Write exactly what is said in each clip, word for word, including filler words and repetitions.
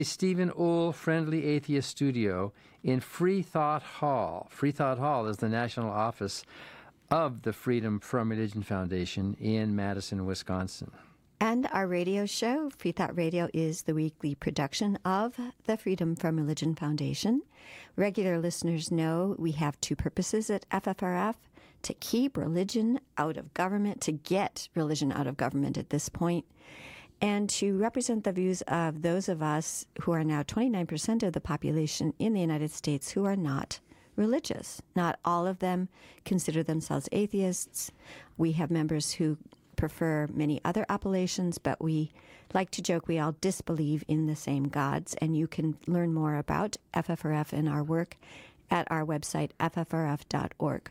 Stephen Uhl Friendly Atheist Studio in Free Thought Hall. Free Thought Hall is the national office of the Freedom from Religion Foundation in Madison, Wisconsin. And our radio show, Free Thought Radio, is the weekly production of the Freedom from Religion Foundation. Regular listeners know we have two purposes at F F R F: to keep religion out of government, to get religion out of government at this point, and to represent the views of those of us who are now twenty-nine percent of the population in the United States who are not religious. Not all of them consider themselves atheists. We have members who prefer many other appellations, but we like to joke we all disbelieve in the same gods, and you can learn more about F F R F and our work at our website, F F R F dot org.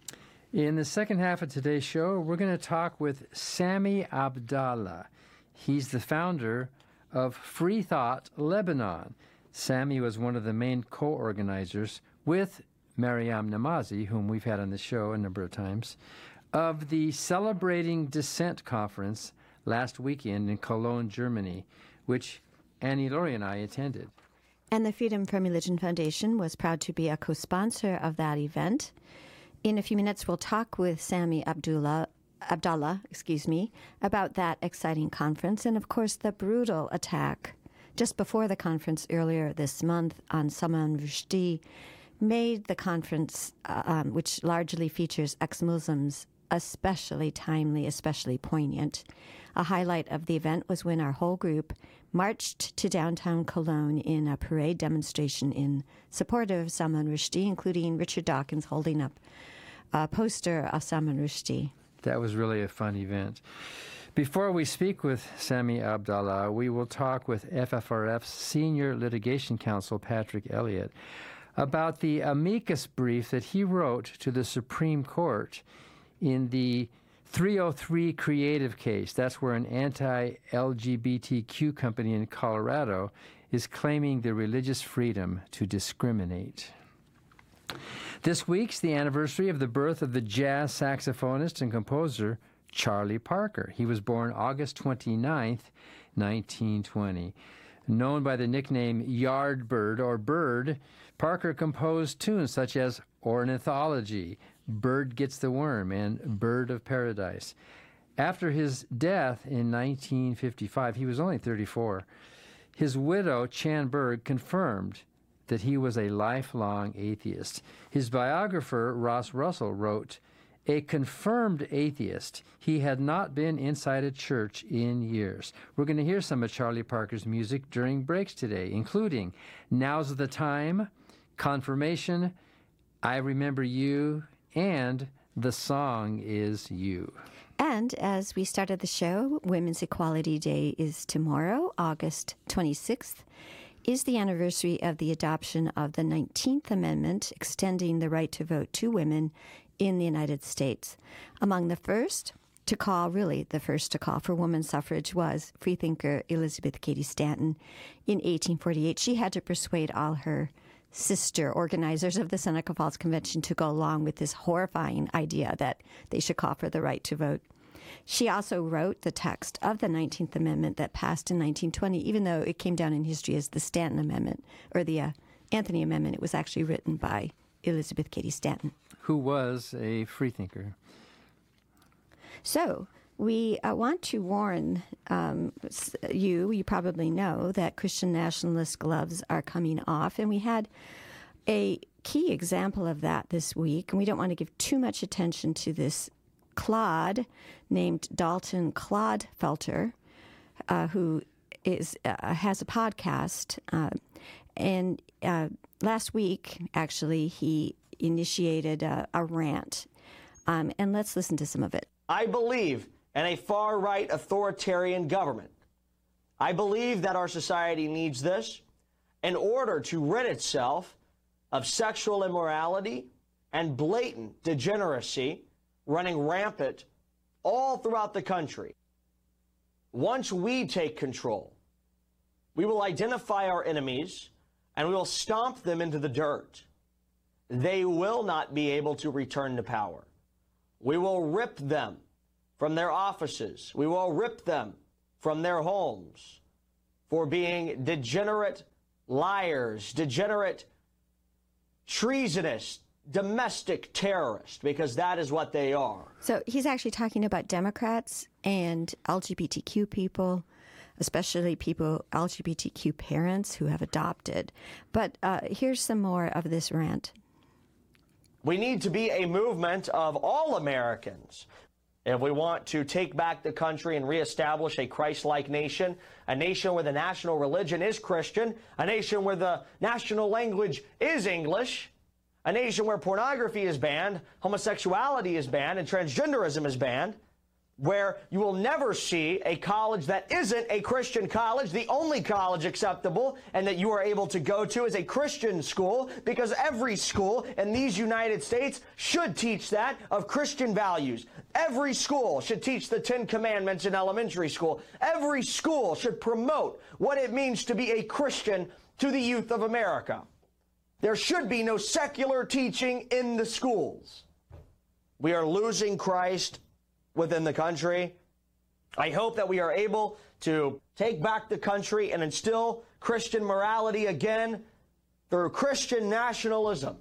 In the second half of today's show, we're going to talk with Sami Abdallah. He's the founder of Free Thought Lebanon. Sami was one of the main co-organizers with Mariam Namazi, whom we've had on the show a number of times, of the Celebrating Dissent Conference last weekend in Cologne, Germany, which Annie Laurie and I attended. And the Freedom from Religion Foundation was proud to be a co-sponsor of that event. In a few minutes, we'll talk with Sami Abdullah Abdallah, excuse me, about that exciting conference and, of course, the brutal attack just before the conference earlier this month on Salman Rushdie made the conference, uh, um, which largely features ex-Muslims, especially timely, especially poignant. A highlight of the event was when our whole group marched to downtown Cologne in a parade demonstration in support of Salman Rushdie, including Richard Dawkins holding up a poster of Salman Rushdie. That was really a fun event. Before we speak with Sami Abdallah, we will talk with F F R F's Senior Litigation Counsel, Patrick Elliott, about the amicus brief that he wrote to the Supreme Court in the three oh three Creative case. That's where an anti-L G B T Q company in Colorado is claiming the religious freedom to discriminate. This week's the anniversary of the birth of the jazz saxophonist and composer Charlie Parker. He was born August twenty-ninth, nineteen twenty. Known by the nickname Yardbird or Bird, Parker composed tunes such as Ornithology, Bird Gets the Worm, and Bird of Paradise. After his death in nineteen fifty-five, he was only thirty-four, his widow, Chan Berg, confirmed that he was a lifelong atheist. His biographer, Ross Russell, wrote, "A confirmed atheist, he had not been inside a church in years." We're going to hear some of Charlie Parker's music during breaks today, including Now's the Time, Confirmation, I Remember You, and The Song Is You. And as we started the show, Women's Equality Day is tomorrow, August twenty-sixth. Is the anniversary of the adoption of the nineteenth Amendment, extending the right to vote to women in the United States. Among the first to call, really the first to call for women's suffrage, was freethinker Elizabeth Cady Stanton in eighteen forty-eight. She had to persuade all her sister organizers of the Seneca Falls Convention to go along with this horrifying idea that they should call for the right to vote. She also wrote the text of the nineteenth Amendment that passed in nineteen twenty, even though it came down in history as the Stanton Amendment, or the uh, Anthony Amendment. It was actually written by Elizabeth Cady Stanton, who was a freethinker. So we uh, want to warn um, you, you probably know, that Christian nationalist gloves are coming off, and we had a key example of that this week, and we don't want to give too much attention to this Clod named Dalton Clodfelter, uh, who is uh, has a podcast. Uh, and uh, last week, actually, he initiated a, a rant. Um, and let's listen to some of it. I believe in a far-right authoritarian government. I believe that our society needs this in order to rid itself of sexual immorality and blatant degeneracy running rampant all throughout the country. Once we take control, we will identify our enemies and we will stomp them into the dirt. They will not be able to return to power. We will rip them from their offices. We will rip them from their homes, for being degenerate liars, degenerate treasonous, domestic terrorists, because that is what they are. So he's actually talking about Democrats and L G B T Q people, especially people, L G B T Q parents who have adopted. But uh, here's some more of this rant. We need to be a movement of all Americans. If we want to take back the country and reestablish a Christ-like nation, a nation where the national religion is Christian, a nation where the national language is English, a nation where pornography is banned, homosexuality is banned, and transgenderism is banned, where you will never see a college that isn't a Christian college. The only college acceptable and that you are able to go to is a Christian school, because every school in these United States should teach that of Christian values. Every school should teach the Ten Commandments in elementary school. Every school should promote what it means to be a Christian to the youth of America. There should be no secular teaching in the schools. We are losing Christ within the country. I hope that we are able to take back the country and instill Christian morality again through Christian nationalism.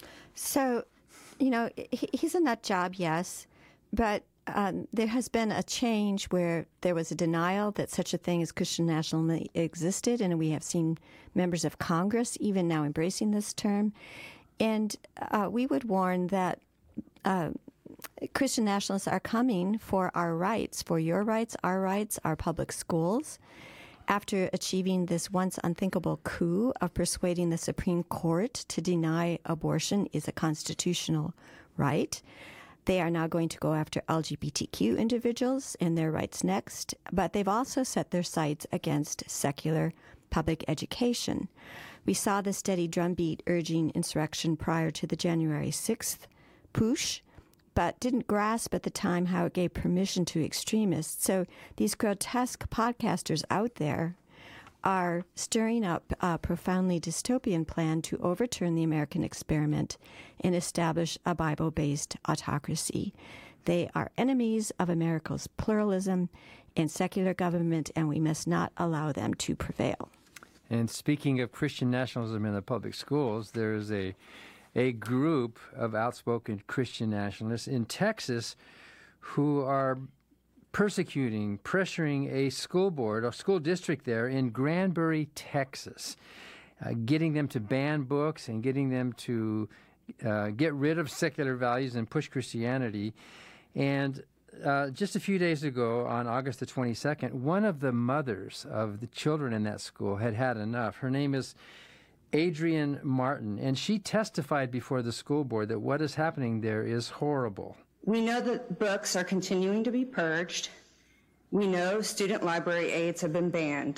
So, you know, he, he's a nut job, yes, but um, there has been a change where there was a denial that such a thing as Christian nationalism existed, and we have seen members of Congress even now embracing this term. And uh, we would warn that uh, Christian nationalists are coming for our rights, for your rights, our rights, our public schools. After achieving this once unthinkable coup of persuading the Supreme Court to deny abortion is a constitutional right, they are now going to go after L G B T Q individuals and their rights next, but they've also set their sights against secular public education. We saw the steady drumbeat urging insurrection prior to the January sixth push, but didn't grasp at the time how it gave permission to extremists. So these grotesque podcasters out there are stirring up a profoundly dystopian plan to overturn the American experiment and establish a Bible-based autocracy. They are enemies of America's pluralism and secular government, and we must not allow them to prevail. And speaking of Christian nationalism in the public schools, there's a a group of outspoken Christian nationalists in Texas who are persecuting, pressuring a school board, a school district there in Granbury, Texas, uh, getting them to ban books and getting them to uh, get rid of secular values and push Christianity. And uh, just a few days ago, on August the twenty-second, one of the mothers of the children in that school had had enough. Her name is Adrienne Martin, and she testified before the school board that what is happening there is horrible. We know that books are continuing to be purged. We know student library aids have been banned.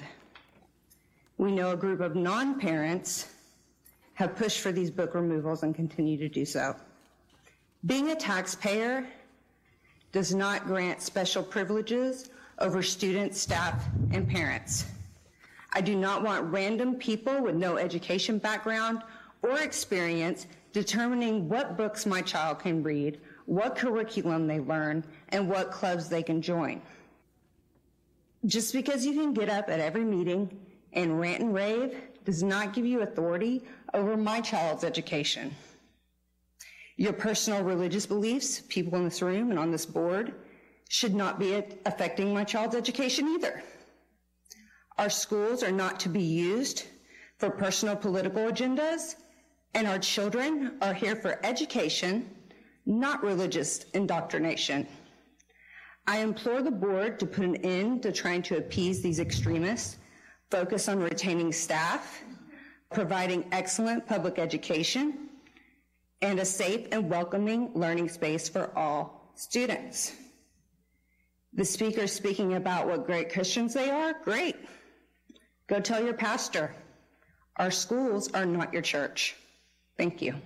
We know a group of non-parents have pushed for these book removals and continue to do so. Being a taxpayer does not grant special privileges over students, staff, and parents. I do not want random people with no education background or experience determining what books my child can read, what curriculum they learn, and what clubs they can join. Just because you can get up at every meeting and rant and rave does not give you authority over my child's education. Your personal religious beliefs, people in this room and on this board, should not be affecting my child's education either. Our schools are not to be used for personal political agendas, and our children are here for education, not religious indoctrination. I implore the board to put an end to trying to appease these extremists, focus on retaining staff, providing excellent public education, and a safe and welcoming learning space for all students. The speaker speaking about what great Christians they are, great. Go tell your pastor, our schools are not your church. Thank you.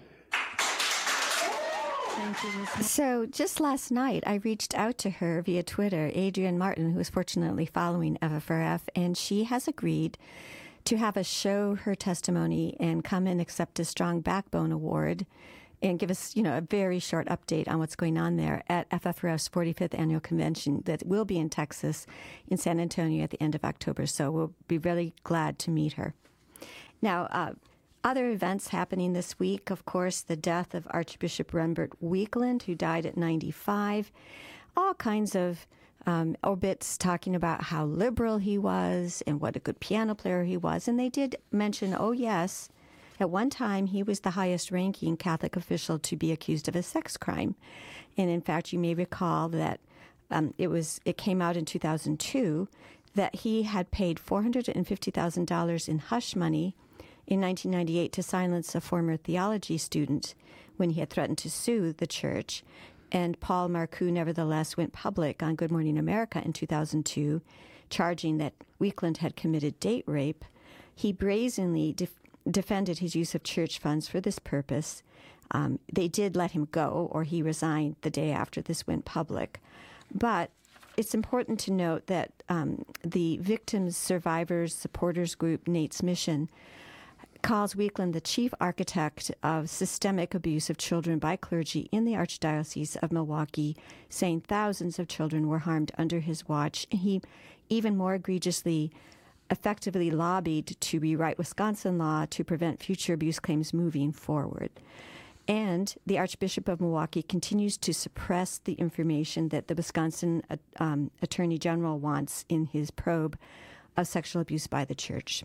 Thank you. So just last night, I reached out to her via Twitter, Adrienne Martin, who is fortunately following F F R F, and she has agreed to have us show her testimony and come and accept a Strong Backbone Award and give us, you know, a very short update on what's going on there at F F R F's forty-fifth Annual Convention that will be in Texas, in San Antonio at the end of October. So we'll be really glad to meet her. Now, uh, other events happening this week, of course, the death of Archbishop Rembert Weekland, who died at ninety-five. All kinds of um, obits talking about how liberal he was and what a good piano player he was. And they did mention, oh, yes, at one time he was the highest-ranking Catholic official to be accused of a sex crime. And in fact, you may recall that um, it was it came out in two thousand two that he had paid four hundred fifty thousand dollars in hush money in nineteen ninety-eight to silence a former theology student when he had threatened to sue the church. And Paul Marcoux nevertheless went public on Good Morning America in two thousand two, charging that Weekland had committed date rape. He brazenly def- defended his use of church funds for this purpose. Um, they did let him go, or he resigned the day after this went public. But it's important to note that um, the Victims, Survivors, Supporters Group, Nate's Mission, calls Weekland the chief architect of systemic abuse of children by clergy in the Archdiocese of Milwaukee, saying thousands of children were harmed under his watch. He even more egregiously effectively lobbied to rewrite Wisconsin law to prevent future abuse claims moving forward. And the Archbishop of Milwaukee continues to suppress the information that the Wisconsin um, Attorney General wants in his probe of sexual abuse by the church.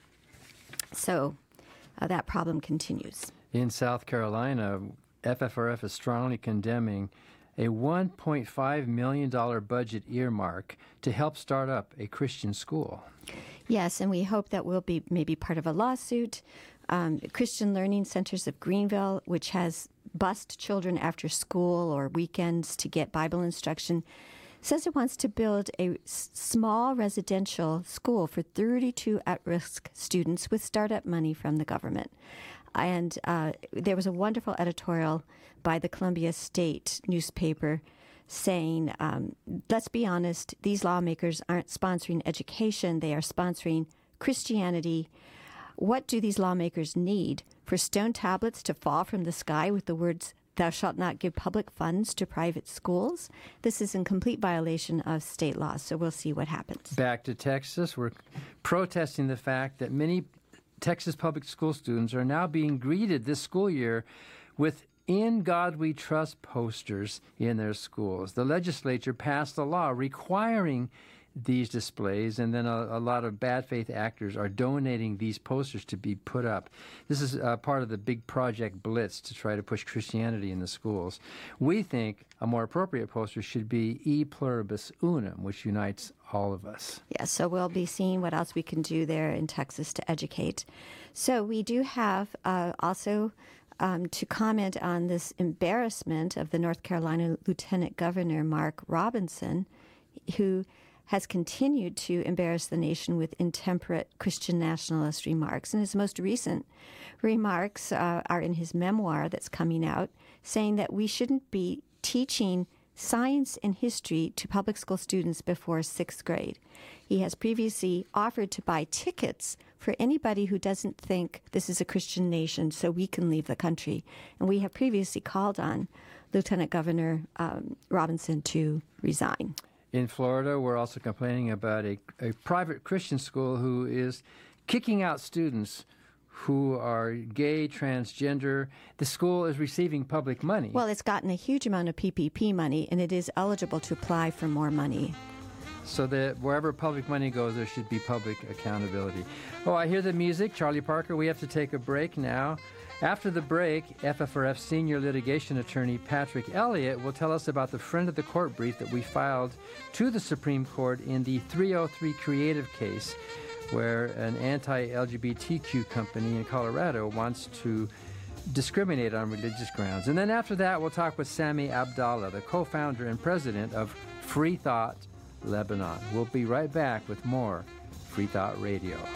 So Uh, that problem continues. In South Carolina, F F R F is strongly condemning a one point five million dollars budget earmark to help start up a Christian school. Yes, and we hope that will be maybe part of a lawsuit. Um, Christian Learning Centers of Greenville, which has bused children after school or weekends to get Bible instruction, says it wants to build a s- small residential school for thirty-two at-risk students with startup money from the government. And uh, there was a wonderful editorial by the Columbia State newspaper saying, um, let's be honest, these lawmakers aren't sponsoring education, they are sponsoring Christianity. What do these lawmakers need? For stone tablets to fall from the sky with the words, "Thou shalt not give public funds to private schools"? This is in complete violation of state law, so we'll see what happens. Back to Texas, we're protesting the fact that many Texas public school students are now being greeted this school year with "In God We Trust" posters in their schools. The legislature passed a law requiring these displays, and then a, a lot of bad faith actors are donating these posters to be put up. This is uh, part of the big Project Blitz to try to push Christianity in the schools. We think a more appropriate poster should be E Pluribus Unum, which unites all of us. Yes, so we'll be seeing what else we can do there in Texas to educate. So we do have uh, also um, to comment on this embarrassment of the North Carolina Lieutenant Governor Mark Robinson, who has continued to embarrass the nation with intemperate Christian nationalist remarks. And his most recent remarks uh, are in his memoir that's coming out, saying that we shouldn't be teaching science and history to public school students before sixth grade. He has previously offered to buy tickets for anybody who doesn't think this is a Christian nation so we can leave the country. And we have previously called on Lieutenant Governor um, Robinson to resign. In Florida, we're also complaining about a, a private Christian school who is kicking out students who are gay, transgender. The school is receiving public money. Well, it's gotten a huge amount of P P P money, and it is eligible to apply for more money. So that wherever public money goes, there should be public accountability. Oh, I hear the music. Charlie Parker, we have to take a break now. After the break, F F R F senior litigation attorney Patrick Elliott will tell us about the friend of the court brief that we filed to the Supreme Court in the three oh three Creative case, where an anti-L G B T Q company in Colorado wants to discriminate on religious grounds. And then after that, we'll talk with Sami Abdallah, the co-founder and president of Free Thought Lebanon. We'll be right back with more Free Thought Radio.